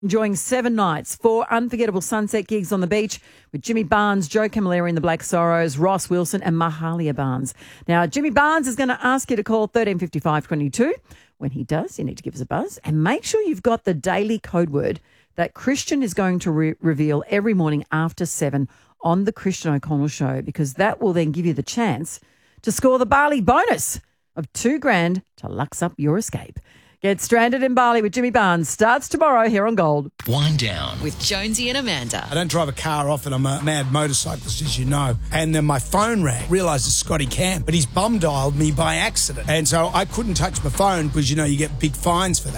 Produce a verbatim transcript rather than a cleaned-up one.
enjoying seven nights, four unforgettable sunset gigs on the beach with Jimmy Barnes, Joe Camilleri and the Black Sorrows, Ross Wilson and Mahalia Barnes. Now, Jimmy Barnes is going to ask you to call thirteen fifty-five twenty-two. When he does, you need to give us a buzz and make sure you've got the daily code word that Christian is going to re- reveal every morning after seven on the Christian O'Connell Show, because that will then give you the chance to score the Bali bonus of two grand to lux up your escape. Get stranded in Bali with Jimmy Barnes starts tomorrow here on Gold. Wind down with Jonesy and Amanda. I don't drive a car often. I'm a mad motorcyclist, as you know. And then my phone rang. Realised it's Scotty Camp, but he's bum dialed me by accident. And so I couldn't touch my phone because, you know, you get big fines for that.